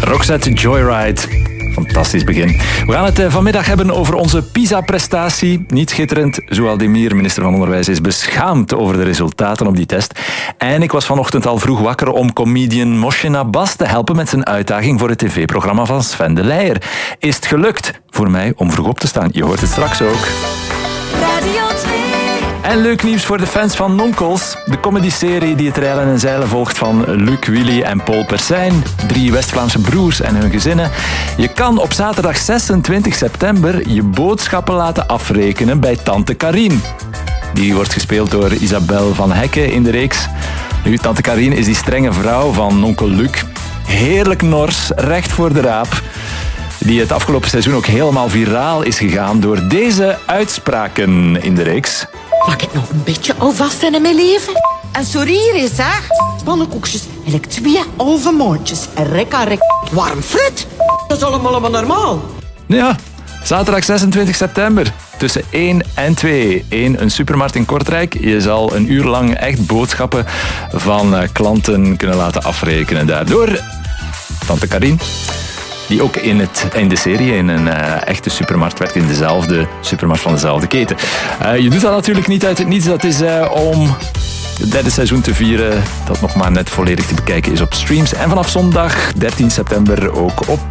Roxette Joyride. Fantastisch begin. We gaan het vanmiddag hebben over onze PISA-prestatie. Niet schitterend. Zoualdemir, minister van Onderwijs, is beschaamd over de resultaten op die test. En ik was vanochtend al vroeg wakker om comedian Moshe Abbas te helpen met zijn uitdaging voor het tv-programma van Sven de Leijer. Is het gelukt voor mij om vroeg op te staan? Je hoort het straks ook. Radio 2. En leuk nieuws voor de fans van Nonkels. De comedyserie die het reilen en zeilen volgt van Luc, Willy en Paul Persijn. 3 West-Vlaamse broers en hun gezinnen. Je kan op zaterdag 26 september je boodschappen laten afrekenen bij tante Karien. Die wordt gespeeld door Isabel van Hekke in de reeks. Nu, tante Karien is die strenge vrouw van onkel Luc. Heerlijk nors, recht voor de raap. Die het afgelopen seizoen ook helemaal viraal is gegaan door deze uitspraken in de reeks. Mag ik nog een beetje alvast in mijn leven? En sorry hier is, hè? Pannenkoekjes, eigenlijk 2 halve mondjes. En rek aan rek. Warm frit. Dat is allemaal normaal. Ja, zaterdag 26 september. Tussen 1 en 2. 1, een supermarkt in Kortrijk. Je zal een uur lang echt boodschappen van klanten kunnen laten afrekenen. Daardoor tante Karien, die ook in de serie in een echte supermarkt werkt, in dezelfde supermarkt van dezelfde keten. Je doet dat natuurlijk niet uit het niets. Dat is om het 3e seizoen te vieren, dat nog maar net volledig te bekijken is op streams. En vanaf zondag 13 september ook op